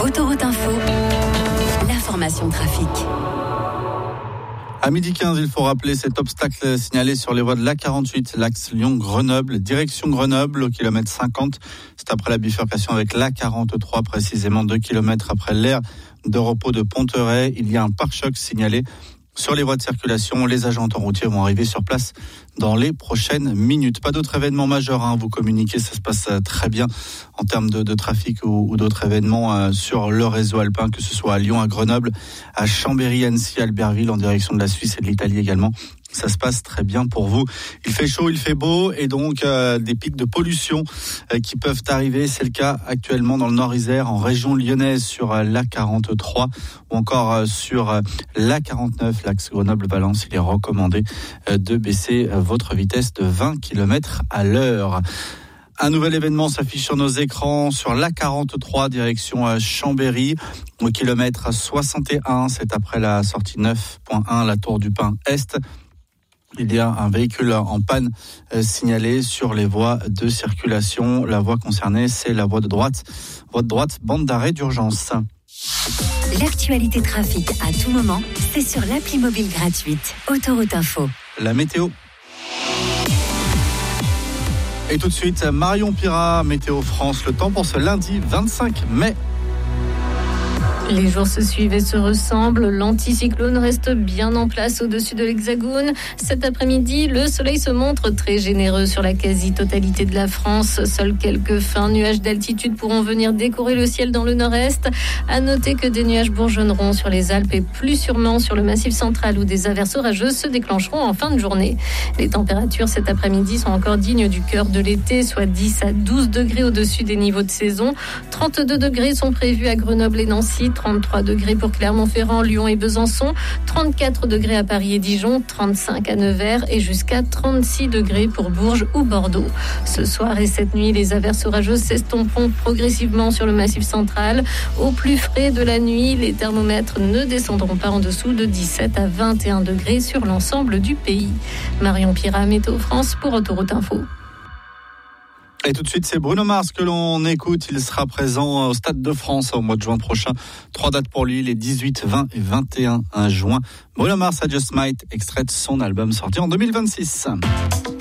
Autoroute Info, l'information trafic. À 12h15, il faut rappeler cet obstacle signalé sur les voies de l'A48, l'axe Lyon-Grenoble, direction Grenoble, au kilomètre 50. C'est après la bifurcation avec l'A43, précisément 2 km après l'aire de repos de Ponteray. Il y a un pare-choc signalé sur les voies de circulation. Les agents autoroutiers vont arriver sur place dans les prochaines minutes. Pas d'autres événements majeurs, vous communiquez, ça se passe très bien en termes de trafic ou d'autres événements sur le réseau alpin, que ce soit à Lyon, à Grenoble, à Chambéry, Annecy, Albertville, en direction de la Suisse et de l'Italie également. Ça se passe très bien pour vous. Il fait chaud, il fait beau et donc des pics de pollution qui peuvent arriver. C'est le cas actuellement dans le Nord-Isère, en région lyonnaise sur l'A43 ou encore sur l'A49, l'axe Grenoble-Valence. Il est recommandé de baisser votre vitesse de 20 km à l'heure. Un nouvel événement s'affiche sur nos écrans sur l'A43 direction Chambéry au kilomètre 61. C'est après la sortie 9.1, la Tour du Pin Est. Il y a un véhicule en panne signalé sur les voies de circulation. La voie concernée, c'est la voie de droite. Voie de droite, bande d'arrêt d'urgence. L'actualité trafic à tout moment, c'est sur l'appli mobile gratuite Autoroute Info. La météo. Et tout de suite, Marion Pirat, Météo France. Le temps pour ce lundi 25 mai. Les jours se suivent et se ressemblent. L'anticyclone reste bien en place au-dessus de l'Hexagone. Cet après-midi, le soleil se montre très généreux sur la quasi-totalité de la France. Seuls quelques fins nuages d'altitude pourront venir décorer le ciel dans le nord-est. À noter que des nuages bourgeonneront sur les Alpes et plus sûrement sur le Massif central où des averses orageuses se déclencheront en fin de journée. Les températures cet après-midi sont encore dignes du cœur de l'été, soit 10 à 12 degrés au-dessus des niveaux de saison. 32 degrés sont prévus à Grenoble et Nancy. 33 degrés pour Clermont-Ferrand, Lyon et Besançon, 34 degrés à Paris et Dijon, 35 à Nevers et jusqu'à 36 degrés pour Bourges ou Bordeaux. Ce soir et cette nuit, les averses orageuses s'estomperont progressivement sur le Massif central. Au plus frais de la nuit, les thermomètres ne descendront pas en dessous de 17 à 21 degrés sur l'ensemble du pays. Marion Pirat, Météo France pour Autoroute Info. Et tout de suite, c'est Bruno Mars que l'on écoute. Il sera présent au Stade de France au mois de juin prochain. 3 dates pour lui, les 18, 20 et 21 juin. Bruno Mars, I Just Might, extrait de son album sorti en 2026.